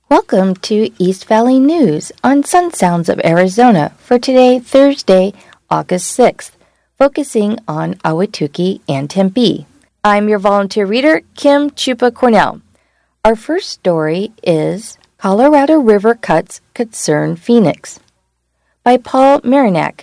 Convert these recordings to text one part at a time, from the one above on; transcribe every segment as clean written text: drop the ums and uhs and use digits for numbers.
Welcome to East Valley News on Sun Sounds of Arizona for today, Thursday, August 6th, focusing on Ahwatukee and Tempe. I'm your volunteer reader, Kim Chupa Cornell. Our first story is Colorado River Cuts Concern Phoenix by Paul Marinak,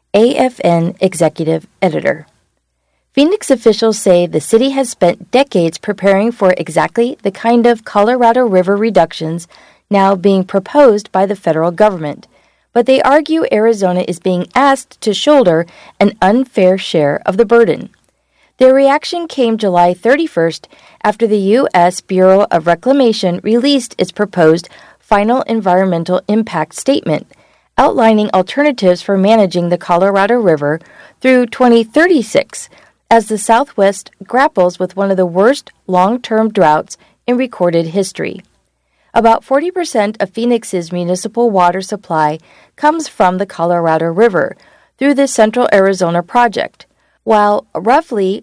AFN Executive Editor. Phoenix officials say the city has spent decades preparing for exactly the kind of Colorado River reductions now being proposed by the federal government, but they argue Arizona is being asked to shoulder an unfair share of the burden. Their reaction came July 31st after the U.S. Bureau of Reclamation released its proposed final environmental impact statement, outlining alternatives for managing the Colorado River through 2036, as the Southwest grapples with one of the worst long-term droughts in recorded history. About 40% of Phoenix's municipal water supply comes from the Colorado River through the Central Arizona Project, while roughly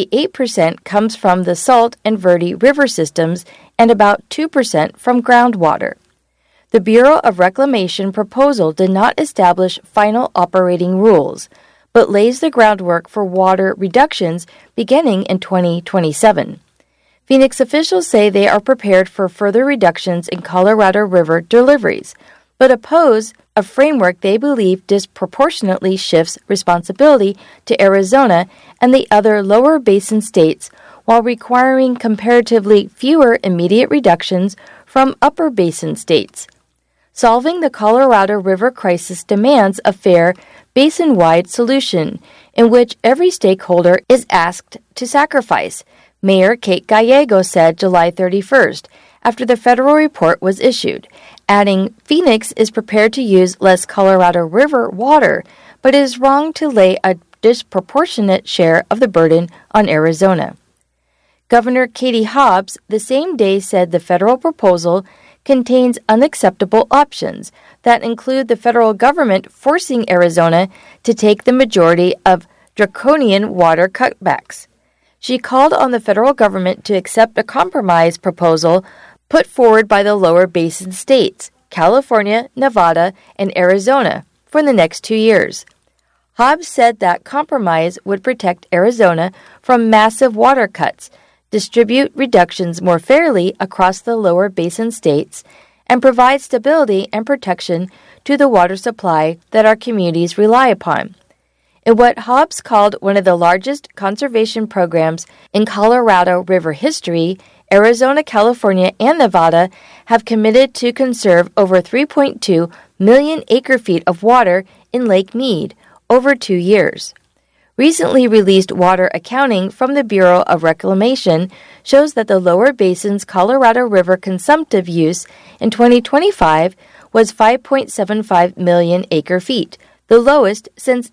58% comes from the Salt and Verde River systems and about 2% from groundwater. The Bureau of Reclamation proposal did not establish final operating rules, but lays the groundwork for water reductions beginning in 2027. Phoenix officials say they are prepared for further reductions in Colorado River deliveries, but oppose a framework they believe disproportionately shifts responsibility to Arizona and the other lower basin states while requiring comparatively fewer immediate reductions from upper basin states. Solving the Colorado River crisis demands a fair, basin-wide solution in which every stakeholder is asked to sacrifice, Mayor Kate Gallego said July 31st after the federal report was issued, adding, Phoenix is prepared to use less Colorado River water, but it is wrong to lay a disproportionate share of the burden on Arizona. Governor Katie Hobbs the same day said the federal proposal contains unacceptable options that include the federal government forcing Arizona to take the majority of draconian water cutbacks. She called on the federal government to accept a compromise proposal put forward by the lower basin states, California, Nevada, and Arizona, for the next 2 years. Hobbs said that compromise would protect Arizona from massive water cuts, distribute reductions more fairly across the lower basin states, and provide stability and protection to the water supply that our communities rely upon. In what Hobbs called one of the largest conservation programs in Colorado River history, Arizona, California, and Nevada have committed to conserve over 3.2 million acre-feet of water in Lake Mead over 2 years. Recently released water accounting from the Bureau of Reclamation shows that the lower basin's Colorado River consumptive use in 2025 was 5.75 million acre-feet, the lowest since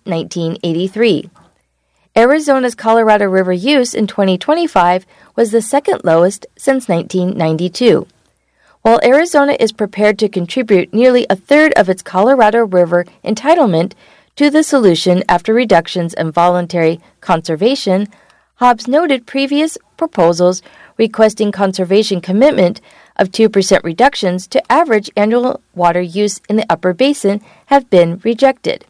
1983. Arizona's Colorado River use in 2025 was the second lowest since 1992. While Arizona is prepared to contribute nearly a third of its Colorado River entitlement to the solution after reductions in voluntary conservation, Hobbs noted previous proposals requesting conservation commitment of 2% reductions to average annual water use in the upper basin have been rejected.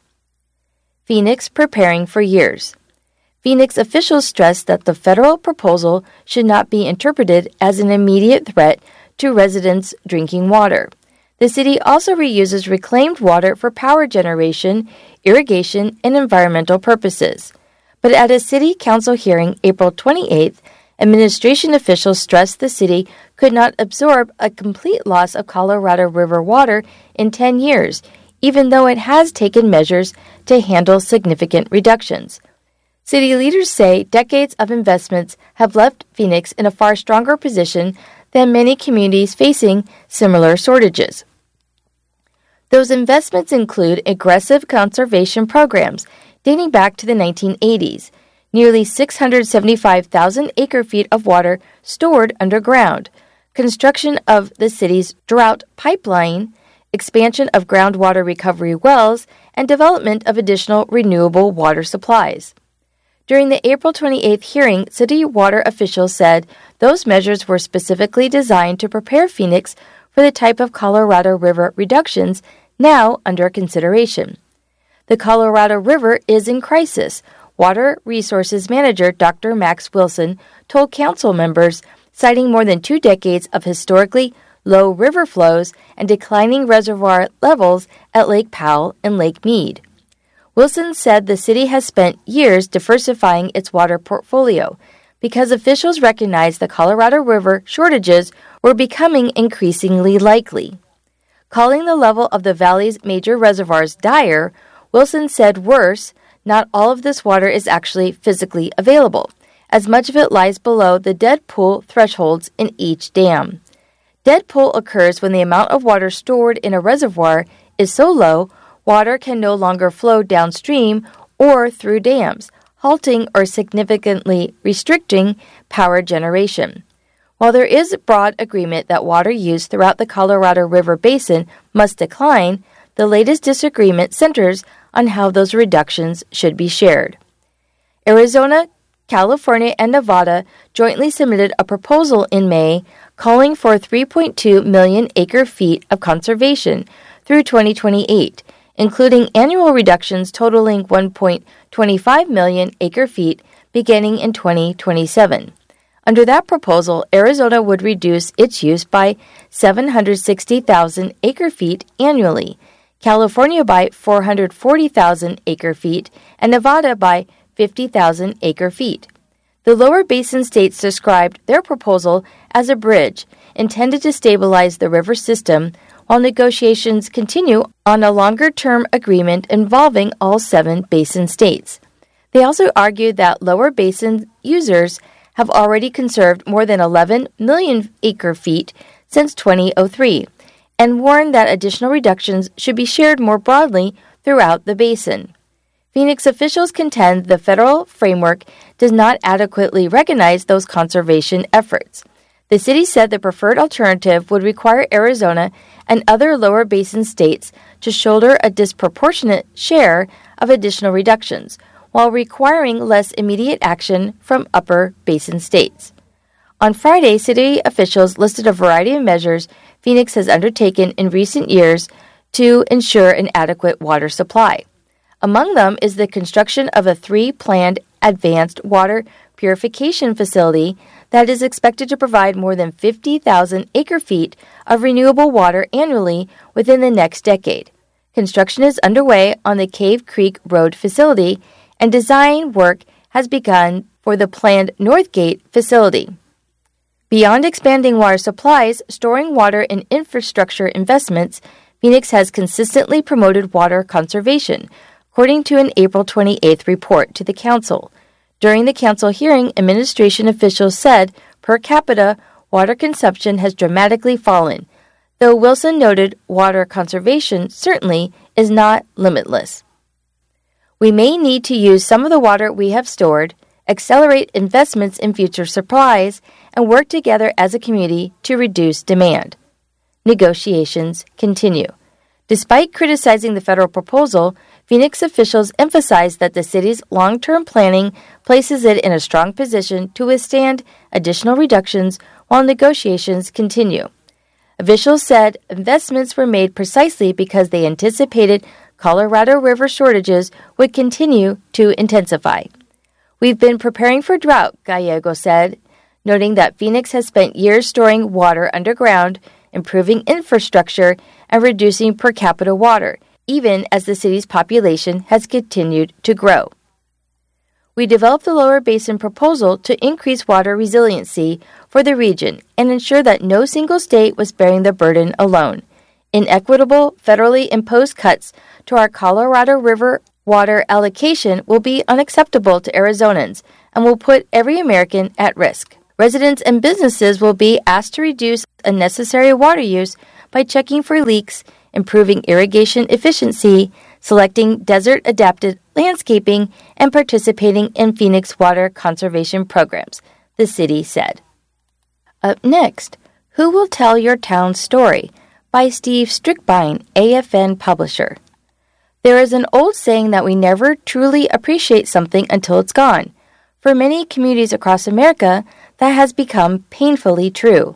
Phoenix preparing for years. Phoenix officials stressed that the federal proposal should not be interpreted as an immediate threat to residents' drinking water. The city also reuses reclaimed water for power generation, irrigation, and environmental purposes. But at a city council hearing April 28th, administration officials stressed the city could not absorb a complete loss of Colorado River water in 10 years, even though it has taken measures to handle significant reductions. City leaders say decades of investments have left Phoenix in a far stronger position than many communities facing similar shortages. Those investments include aggressive conservation programs dating back to the 1980s, nearly 675,000 acre-feet of water stored underground, construction of the city's drought pipeline, expansion of groundwater recovery wells, and development of additional renewable water supplies. During the April 28th hearing, city water officials said those measures were specifically designed to prepare Phoenix for the type of Colorado River reductions now under consideration. The Colorado River is in crisis, Water Resources Manager Dr. Max Wilson told council members, citing more than 2 decades of historically low river flows and declining reservoir levels at Lake Powell and Lake Mead. Wilson said the city has spent years diversifying its water portfolio because officials recognized the Colorado River shortages were becoming increasingly likely. Calling the level of the valley's major reservoirs dire, Wilson said worse, not all of this water is actually physically available, as much of it lies below the dead pool thresholds in each dam. Dead pool occurs when the amount of water stored in a reservoir is so low, water can no longer flow downstream or through dams, halting or significantly restricting power generation. While there is broad agreement that water use throughout the Colorado River Basin must decline, the latest disagreement centers on how those reductions should be shared. Arizona, California, and Nevada jointly submitted a proposal in May calling for 3.2 million acre-feet of conservation through 2028, including annual reductions totaling 1.25 million acre-feet beginning in 2027. Under that proposal, Arizona would reduce its use by 760,000 acre-feet annually, California by 440,000 acre-feet, and Nevada by 50,000 acre-feet. The lower basin states described their proposal as a bridge intended to stabilize the river system while negotiations continue on a longer-term agreement involving all 7 basin states. They also argued that lower basin users have already conserved more than 11 million acre-feet since 2003, and warned that additional reductions should be shared more broadly throughout the basin. Phoenix officials contend the federal framework does not adequately recognize those conservation efforts. The city said the preferred alternative would require Arizona and other lower basin states to shoulder a disproportionate share of additional reductions, while requiring less immediate action from upper basin states. On Friday, city officials listed a variety of measures Phoenix has undertaken in recent years to ensure an adequate water supply. Among them is the construction of a 3 planned advanced water purification facility that is expected to provide more than 50,000 acre-feet of renewable water annually within the next decade. Construction is underway on the Cave Creek Road facility, and design work has begun for the planned Northgate facility. Beyond expanding water supplies, storing water, and infrastructure investments, Phoenix has consistently promoted water conservation, according to an April 28th report to the council. During the council hearing, administration officials said per capita water consumption has dramatically fallen, though Wilson noted water conservation certainly is not limitless. We may need to use some of the water we have stored, accelerate investments in future supplies, and work together as a community to reduce demand. Negotiations continue. Despite criticizing the federal proposal, Phoenix officials emphasized that the city's long-term planning places it in a strong position to withstand additional reductions while negotiations continue. Officials said investments were made precisely because they anticipated Colorado River shortages would continue to intensify. We've been preparing for drought, Gallego said, noting that Phoenix has spent years storing water underground, improving infrastructure, and reducing per capita water, even as the city's population has continued to grow. We developed the Lower Basin proposal to increase water resiliency for the region and ensure that no single state was bearing the burden alone. Inequitable, federally imposed cuts to our Colorado River water allocation will be unacceptable to Arizonans and will put every American at risk. Residents and businesses will be asked to reduce unnecessary water use by checking for leaks, improving irrigation efficiency, selecting desert-adapted landscaping, and participating in Phoenix water conservation programs, the city said. Up next, Who Will Tell Your Town Story? By Steve Strickbine, AFN publisher. There is an old saying that we never truly appreciate something until it's gone. For many communities across America, that has become painfully true.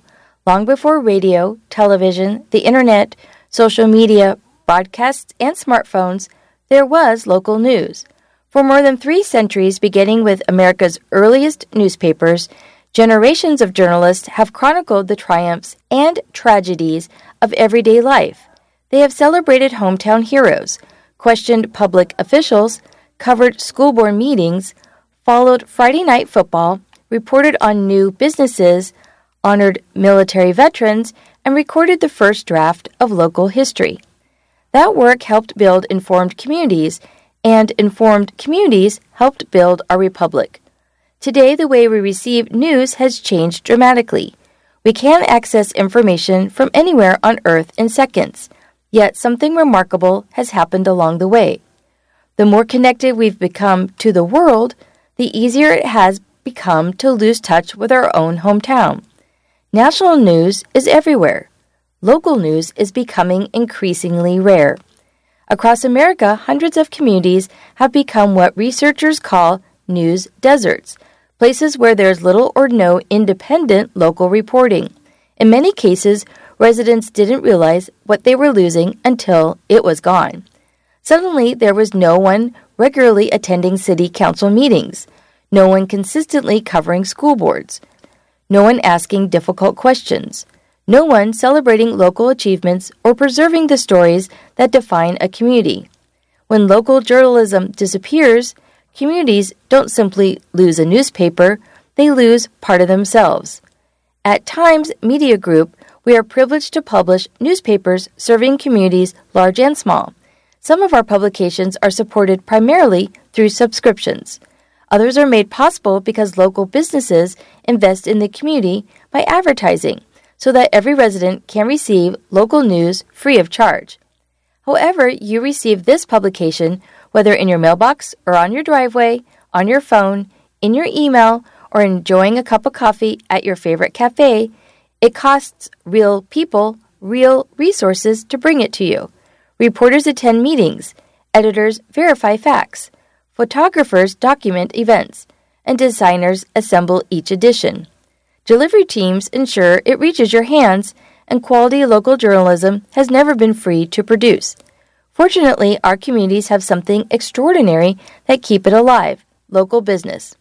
Long before radio, television, the internet, social media, broadcasts, and smartphones, there was local news. For more than 3 centuries, beginning with America's earliest newspapers, generations of journalists have chronicled the triumphs and tragedies of everyday life. They have celebrated hometown heroes, questioned public officials, covered school board meetings, followed Friday night football, reported on new businesses, honored military veterans, and recorded the first draft of local history. That work helped build informed communities, and informed communities helped build our republic. Today, the way we receive news has changed dramatically. We can access information from anywhere on Earth in seconds, yet something remarkable has happened along the way. The more connected we've become to the world, the easier it has become to lose touch with our own hometown. National news is everywhere. Local news is becoming increasingly rare. Across America, hundreds of communities have become what researchers call news deserts, places where there's little or no independent local reporting. In many cases, residents didn't realize what they were losing until it was gone. Suddenly, there was no one regularly attending city council meetings, no one consistently covering school boards, no one asking difficult questions, no one celebrating local achievements or preserving the stories that define a community. When local journalism disappears, communities don't simply lose a newspaper, they lose part of themselves. At Times Media Group, we are privileged to publish newspapers serving communities large and small. Some of our publications are supported primarily through subscriptions. Others are made possible because local businesses invest in the community by advertising, so that every resident can receive local news free of charge. However you receive this publication, whether in your mailbox or on your driveway, on your phone, in your email, or enjoying a cup of coffee at your favorite cafe, it costs real people, real resources to bring it to you. Reporters attend meetings, editors verify facts, photographers document events, and designers assemble each edition. Delivery teams ensure it reaches your hands, and quality local journalism has never been free to produce. Fortunately, our communities have something extraordinary that keep it alive: local business.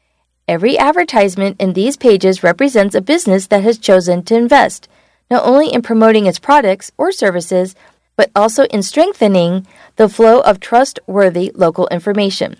Every advertisement in these pages represents a business that has chosen to invest, not only in promoting its products or services, but also in strengthening the flow of trustworthy local information.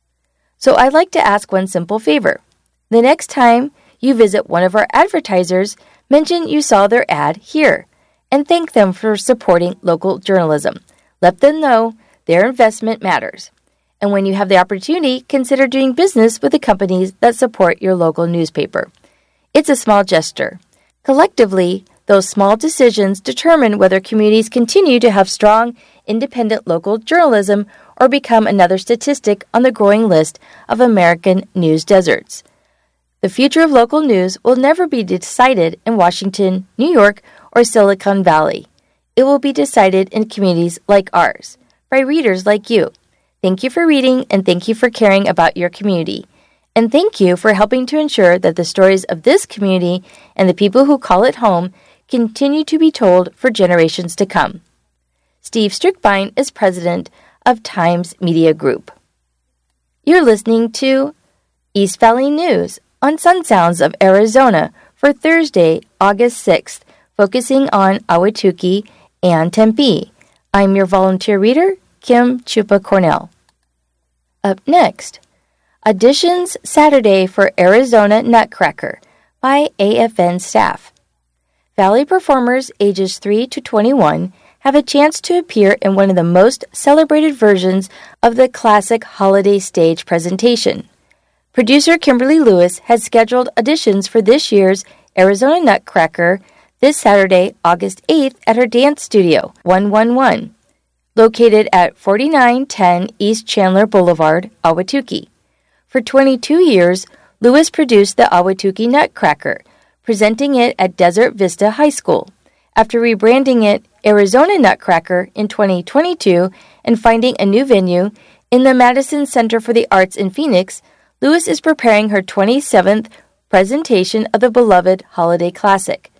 So I'd like to ask one simple favor. The next time you visit one of our advertisers, mention you saw their ad here, and thank them for supporting local journalism. Let them know their investment matters. And when you have the opportunity, consider doing business with the companies that support your local newspaper. It's a small gesture. Collectively, those small decisions determine whether communities continue to have strong, independent local journalism or become another statistic on the growing list of American news deserts. The future of local news will never be decided in Washington, New York, or Silicon Valley. It will be decided in communities like ours, by readers like you. Thank you for reading, and thank you for caring about your community. And thank you for helping to ensure that the stories of this community and the people who call it home continue to be told for generations to come. Steve Strickbine is president of Times Media Group. You're listening to East Valley News on Sun Sounds of Arizona for Thursday, August 6th, focusing on Ahwatukee and Tempe. I'm your volunteer reader, Kim Chupa Cornell. Up next, Auditions Saturday for Arizona Nutcracker by AFN staff. Valley performers ages 3 to 21 have a chance to appear in one of the most celebrated versions of the classic holiday stage presentation. Producer Kimberly Lewis has scheduled auditions for this year's Arizona Nutcracker this Saturday, August 8th at her dance studio, 111, located at 4910 East Chandler Boulevard, Ahwatukee. For 22 years, Lewis produced the Ahwatukee Nutcracker, presenting it at Desert Vista High School. After rebranding it Arizona Nutcracker in 2022 and finding a new venue in the Madison Center for the Arts in Phoenix, Lewis is preparing her 27th presentation of the beloved holiday classic.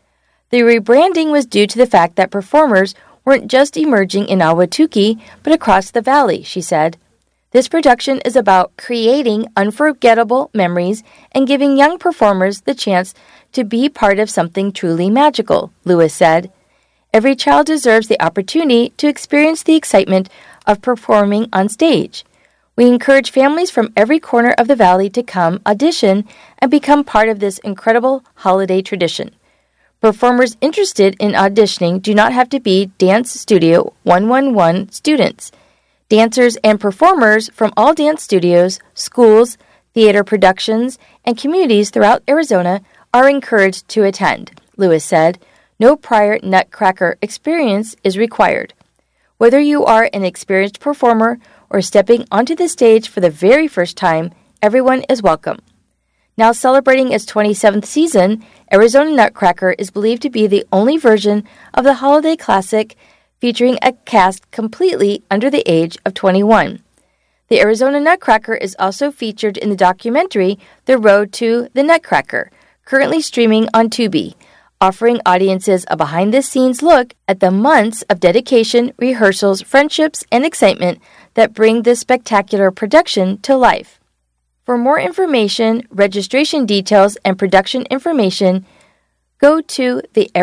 The rebranding was due to the fact that performers weren't just emerging in Ahwatukee, but across the valley, she said. This production is about creating unforgettable memories and giving young performers the chance to be part of something truly magical, Lewis said. Every child deserves the opportunity to experience the excitement of performing on stage. We encourage families from every corner of the valley to come audition and become part of this incredible holiday tradition. Performers interested in auditioning do not have to be Dance Studio 111 students. Dancers and performers from all dance studios, schools, theater productions, and communities throughout Arizona are encouraged to attend, Lewis said. No prior Nutcracker experience is required. Whether you are an experienced performer or stepping onto the stage for the very first time, everyone is welcome. Now celebrating its 27th season, Arizona Nutcracker is believed to be the only version of the holiday classic featuring a cast completely under the age of 21. The Arizona Nutcracker is also featured in the documentary The Road to the Nutcracker, currently streaming on Tubi, offering audiences a behind-the-scenes look at the months of dedication, rehearsals, friendships, and excitement that bring this spectacular production to life. For more information, registration details, and production information, go to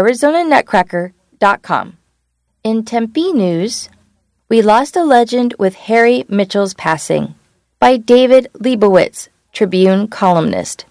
thearizonanutcracker.com. In Tempe news, we lost a legend with Harry Mitchell's passing. By David Leibowitz, Tribune columnist.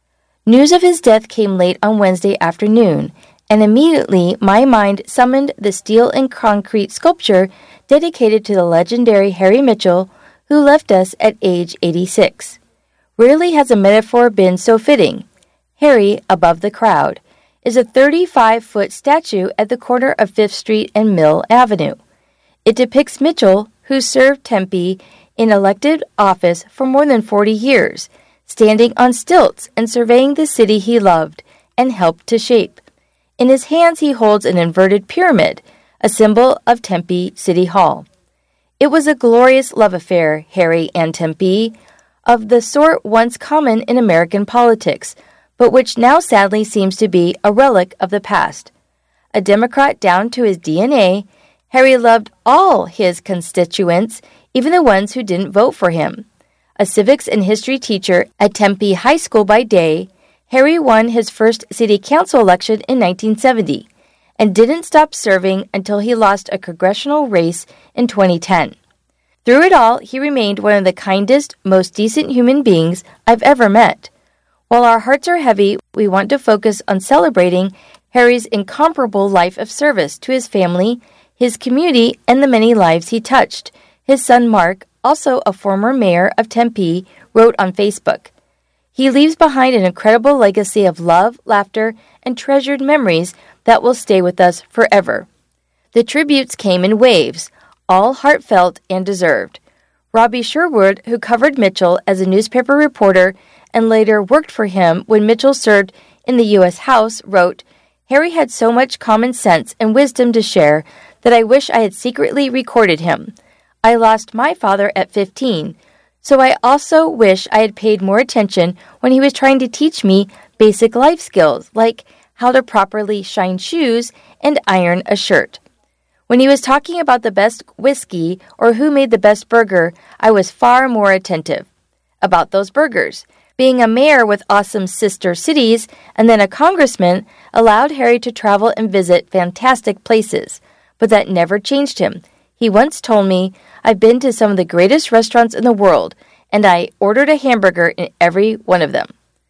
News of his death came late on Wednesday afternoon, and immediately my mind summoned the steel and concrete sculpture dedicated to the legendary Harry Mitchell, who left us at age 86. Rarely has a metaphor been so fitting. Harry, above the crowd, is a 35-foot statue at the corner of 5th Street and Mill Avenue. It depicts Mitchell, who served Tempe in elected office for more than 40 years, standing on stilts and surveying the city he loved and helped to shape. In his hands he holds an inverted pyramid, a symbol of Tempe City Hall. It was a glorious love affair, Harry and Tempe, of the sort once common in American politics, but which now sadly seems to be a relic of the past. A Democrat down to his DNA, Harry loved all his constituents, even the ones who didn't vote for him. A civics and history teacher at Tempe High School by day, Harry won his first city council election in 1970 and didn't stop serving until he lost a congressional race in 2010. Through it all, he remained one of the kindest, most decent human beings I've ever met. While our hearts are heavy, we want to focus on celebrating Harry's incomparable life of service to his family, his community, and the many lives he touched, his son Mark, also a former mayor of Tempe, wrote on Facebook. He leaves behind an incredible legacy of love, laughter, and treasured memories that will stay with us forever. The tributes came in waves, all heartfelt and deserved. Robbie Sherwood, who covered Mitchell as a newspaper reporter and later worked for him when Mitchell served in the U.S. House, wrote, "Harry had so much common sense and wisdom to share that I wish I had secretly recorded him. I lost my father at 15, so I also wish I had paid more attention when he was trying to teach me basic life skills, like how to properly shine shoes and iron a shirt. When he was talking about the best whiskey or who made the best burger, I was far more attentive. About those burgers. Being a mayor with awesome sister cities and then a congressman allowed Harry to travel and visit fantastic places, but that never changed him. He once told me, I've been to some of the greatest restaurants in the world, and I ordered a hamburger in every one of them."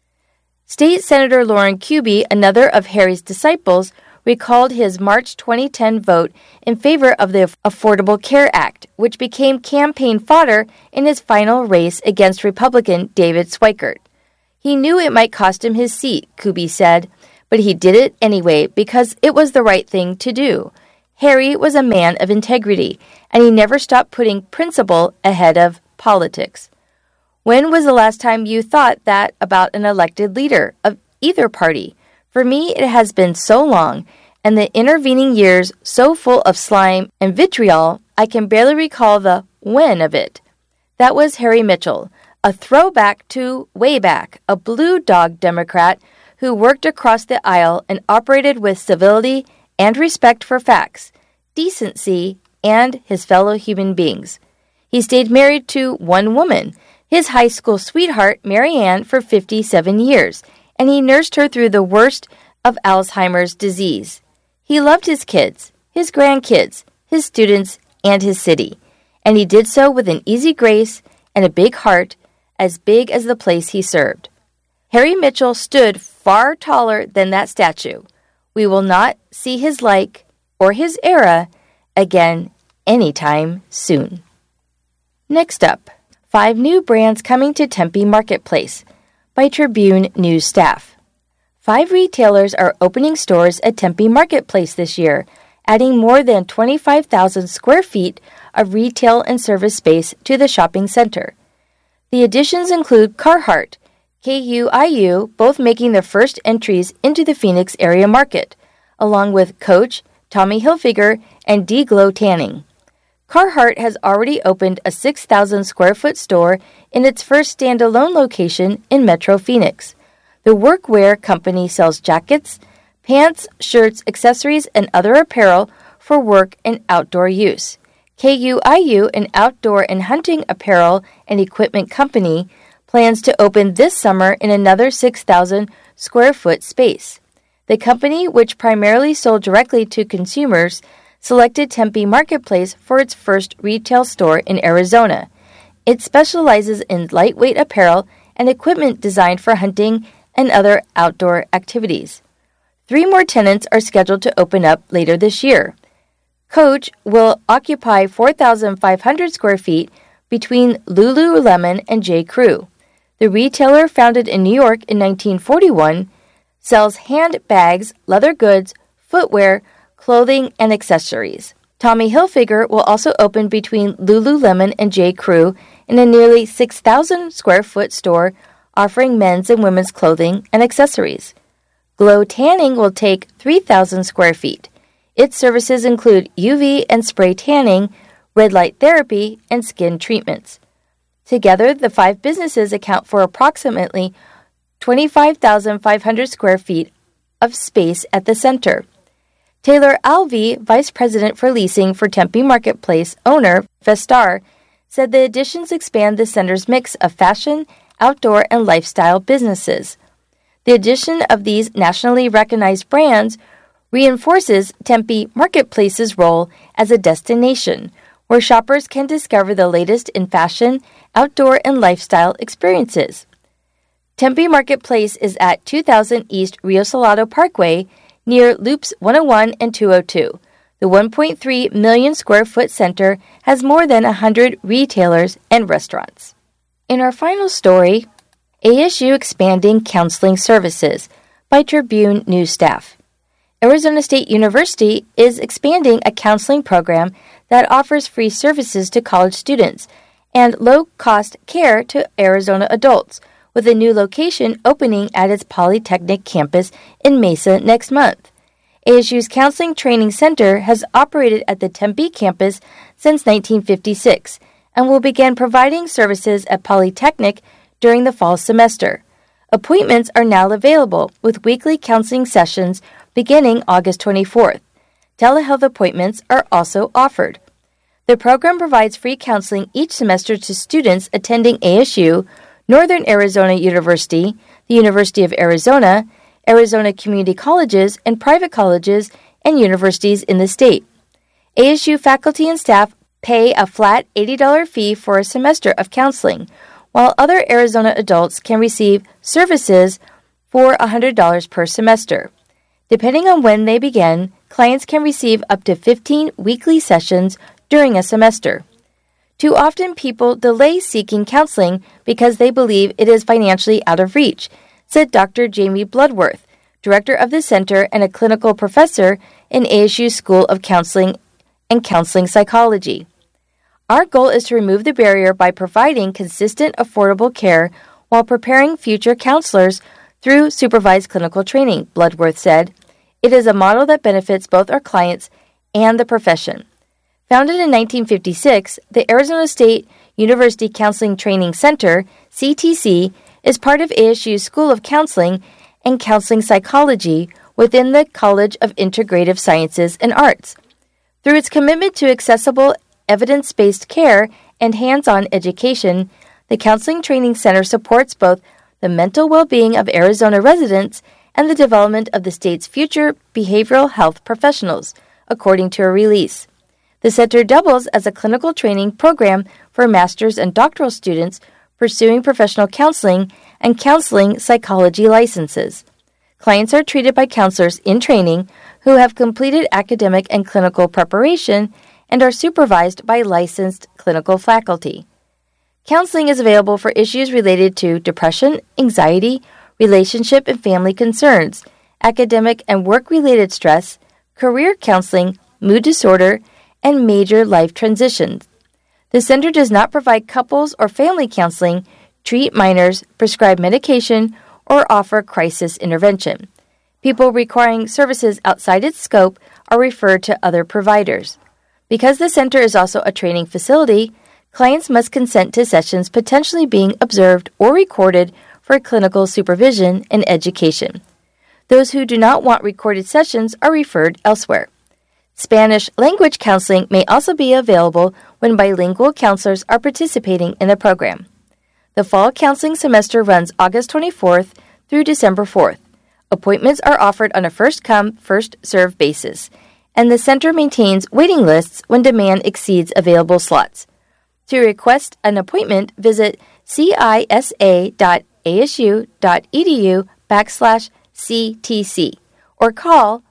State Senator Lauren Kuby, another of Harry's disciples, recalled his March 2010 vote in favor of the Affordable Care Act, which became campaign fodder in his final race against Republican David Schweikert. He knew it might cost him his seat, Kuby said, but he did it anyway because it was the right thing to do. Harry was a man of integrity, and he never stopped putting principle ahead of politics. When was the last time you thought that about an elected leader of either party? For me, it has been so long, and the intervening years so full of slime and vitriol, I can barely recall the when of it. That was Harry Mitchell, a throwback to way back, a blue dog Democrat who worked across the aisle and operated with civility and respect for facts, decency, and his fellow human beings. He stayed married to one woman, his high school sweetheart, Mary Ann, for 57 years, and he nursed her through the worst of Alzheimer's disease. He loved his kids, his grandkids, his students, and his city, and he did so with an easy grace and a big heart, as big as the place he served. Harry Mitchell stood far taller than that statue. We will not see his like or his era again anytime soon. Next up, 5 new brands coming to Tempe Marketplace by Tribune News staff. 5 retailers are opening stores at Tempe Marketplace this year, adding more than 25,000 square feet of retail and service space to the shopping center. The additions include Carhartt, KUIU, both making their first entries into the Phoenix area market, along with Coach, Tommy Hilfiger, and D-Glow Tanning. Carhartt has already opened a 6,000 square foot store in its first standalone location in Metro Phoenix. The workwear company sells jackets, pants, shirts, accessories, and other apparel for work and outdoor use. KUIU, an outdoor and hunting apparel and equipment company, plans to open this summer in another 6,000 square foot space. The company, which primarily sold directly to consumers, selected Tempe Marketplace for its first retail store in Arizona. It specializes in lightweight apparel and equipment designed for hunting and other outdoor activities. 3 more tenants are scheduled to open up later this year. Coach will occupy 4,500 square feet between Lululemon and J.Crew. The retailer, founded in New York in 1941, sells handbags, leather goods, footwear, clothing, and accessories. Tommy Hilfiger will also open between Lululemon and J.Crew in a nearly 6,000 square foot store offering men's and women's clothing and accessories. Glow Tanning will take 3,000 square feet. Its services include UV and spray tanning, red light therapy, and skin treatments. Together, the 5 businesses account for approximately 25,500 square feet of space at the center. Taylor Alvey, Vice President for Leasing for Tempe Marketplace owner Vestar, said the additions expand the center's mix of fashion, outdoor, and lifestyle businesses. The addition of these nationally recognized brands reinforces Tempe Marketplace's role as a destination where shoppers can discover the latest in fashion, outdoor, and lifestyle experiences. Tempe Marketplace is at 2000 East Rio Salado Parkway near Loops 101 and 202. The 1.3 million square foot center has more than 100 retailers and restaurants. In our final story, ASU expanding counseling services by Tribune News staff. Arizona State University is expanding a counseling program that offers free services to college students and low-cost care to Arizona adults, with a new location opening at its Polytechnic campus in Mesa next month. ASU's Counseling Training Center has operated at the Tempe campus since 1956 and will begin providing services at Polytechnic during the fall semester. Appointments are now available, with weekly counseling sessions beginning August 24th. Telehealth appointments are also offered. The program provides free counseling each semester to students attending ASU, Northern Arizona University, the University of Arizona, Arizona community colleges, and private colleges and universities in the state. ASU faculty and staff pay a flat $80 fee for a semester of counseling, while other Arizona adults can receive services for $100 per semester. Depending on when they begin, clients can receive up to 15 weekly sessions during a semester. Too often, people delay seeking counseling because they believe it is financially out of reach, said Dr. Jamie Bloodworth, director of the center and a clinical professor in ASU School of Counseling and Counseling Psychology. Our goal is to remove the barrier by providing consistent, affordable care while preparing future counselors through supervised clinical training, Bloodworth said. It is a model that benefits both our clients and the profession. Founded in 1956, the Arizona State University Counseling Training Center, CTC, is part of ASU's School of Counseling and Counseling Psychology within the College of Integrative Sciences and Arts. Through its commitment to accessible, evidence-based care and hands-on education, the Counseling Training Center supports both the mental well-being of Arizona residents and the development of the state's future behavioral health professionals, according to a release. The center doubles as a clinical training program for master's and doctoral students pursuing professional counseling and counseling psychology licenses. Clients are treated by counselors in training who have completed academic and clinical preparation and are supervised by licensed clinical faculty. Counseling is available for issues related to depression, anxiety, relationship and family concerns, academic and work-related stress, career counseling, mood disorder, and major life transitions. The center does not provide couples or family counseling, treat minors, prescribe medication, or offer crisis intervention. People requiring services outside its scope are referred to other providers. Because the center is also a training facility, clients must consent to sessions potentially being observed or recorded for clinical supervision and education. Those who do not want recorded sessions are referred elsewhere. Spanish language counseling may also be available when bilingual counselors are participating in the program. The fall counseling semester runs August 24th through December 4th. Appointments are offered on a first-come, first-served basis, and the center maintains waiting lists when demand exceeds available slots. To request an appointment, visit cisa.asu.edu/CTC or call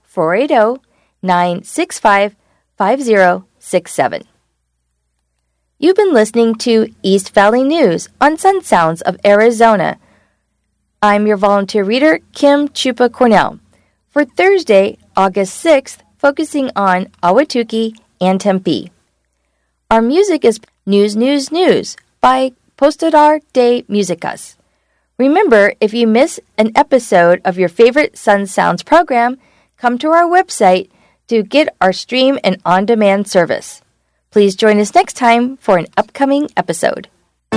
480-965-5067. You've been listening to East Valley News on Sun Sounds of Arizona. I'm your volunteer reader, Kim Chupa Cornell. For Thursday, August 6th, focusing on Ahwatukee and Tempe. Our music is News, News, News by Postador de Musicas. Remember, if you miss an episode of your favorite Sun Sounds program, come to our website to get our stream and on-demand service. Please join us next time for an upcoming episode.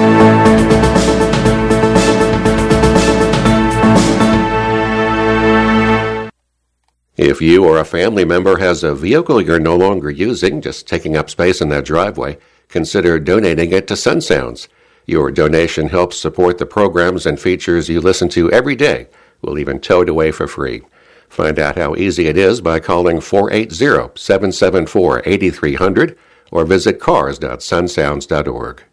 If you or a family member has a vehicle you're no longer using, just taking up space in that driveway, consider donating it to Sun Sounds. Your donation helps support the programs and features you listen to every day. We'll even tow it away for free. Find out how easy it is by calling 480-774-8300 or visit cars.sunsounds.org.